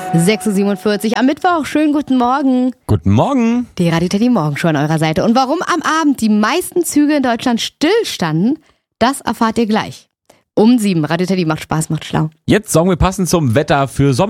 6.47 Uhr am Mittwoch. Schönen guten Morgen. Guten Morgen. Die Radio Teddy Morgenshow an eurer Seite. Und warum am Abend die meisten Züge in Deutschland stillstanden, das erfahrt ihr gleich. Um 7. Radio Teddy macht Spaß, macht schlau. Jetzt sorgen wir passend zum Wetter für Sommer.